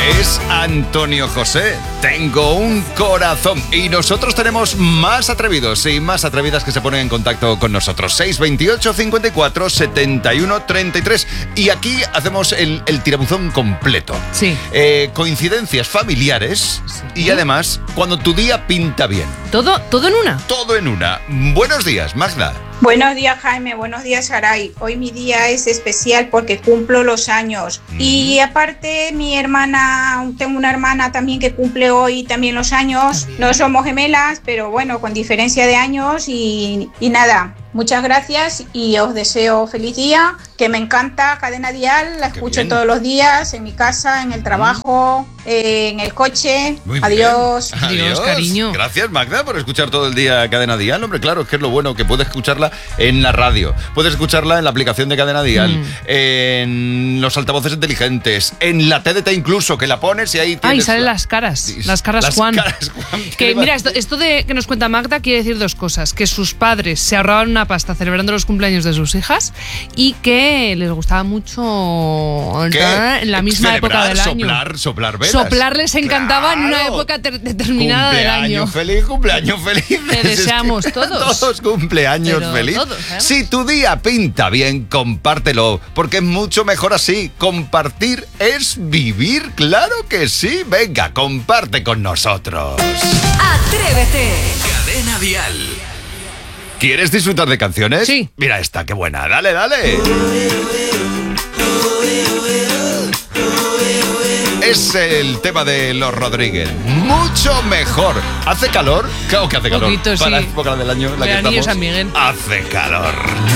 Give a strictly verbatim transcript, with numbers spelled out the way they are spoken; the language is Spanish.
Es Antonio José. Tengo un corazón. Y nosotros tenemos más atrevidos y más atrevidas que se ponen en contacto con nosotros. seis veintiocho, cincuenta y cuatro, setenta y uno, treinta y tres. Y aquí hacemos el, el tirabuzón completo. Sí. Eh, coincidencias familiares Sí. y además cuando tu día pinta bien. ¿Todo, todo en una? Todo en una. Buenos días, Magda. Buenos días, Jaime. Buenos días, Saray. Hoy mi día es especial porque cumplo los años. Mm. Y aparte, mi hermana, tengo una hermana también que cumple hoy también los años. También. No somos gemelas, pero bueno, con diferencia de años y, y nada. Muchas gracias y os deseo feliz día, que me encanta Cadena Dial, la escucho todos los días, en mi casa, en el trabajo, eh, en el coche. Muy Adiós. Bien. Adiós. Adiós, cariño. Gracias, Magda, por escuchar todo el día Cadena Dial. Hombre, claro, es que es lo bueno, que puedes escucharla en la radio, puedes escucharla en la aplicación de Cadena Dial, mm. en los altavoces inteligentes, en la T D T incluso, que la pones y ahí tienes... Ay, salen la... las caras, las caras las Juan. Caras, Juan que mira, esto, esto de que nos cuenta Magda quiere decir dos cosas: que sus padres se ahorraban una pasta celebrando los cumpleaños de sus hijas y que les gustaba mucho en la misma Celebrar, época del año. Soplar, soplar velas. Soplar les encantaba claro. En una época ter- determinada del año. Cumpleaños feliz, cumpleaños feliz. Te deseamos es que todos. Todos cumpleaños Pero feliz. todos, ¿eh? Si tu día pinta bien, compártelo, porque es mucho mejor así. Compartir es vivir, claro que sí. Venga, comparte con nosotros. Atrévete. Cadena Dial. ¿Quieres disfrutar de canciones? Sí. Mira esta, qué buena. Dale, dale. Es el tema de Los Rodríguez. Mucho mejor. ¿Hace calor? Claro que hace calor. Poquito, Para la sí. época del año en la que Veranillo estamos. San Miguel. Hace calor.